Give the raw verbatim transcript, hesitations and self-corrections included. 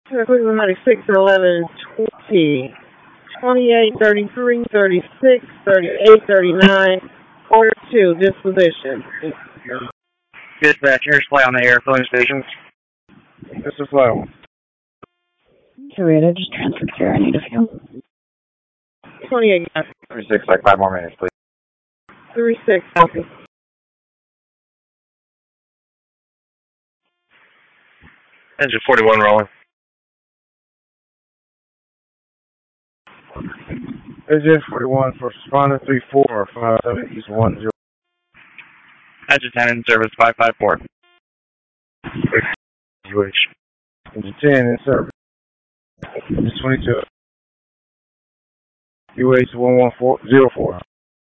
Cleveland ninety-six, eleven, twenty, twenty-eight, thirty-three, thirty-six, thirty-eight, thirty-nine, order two, disposition. Dispatch, here's fly on the air, filling stations. This is fly one. Sarita, just transfer care. I need a few. twenty-eight, thirty-six, like five more minutes, please. thirty-six, copy. Engine forty-one rolling. Engine forty-one, first responder, three four five seven, East one zero. Engine ten in service, five five four. U H. Engine ten in service. Engine twenty-two. U H one one four zero four.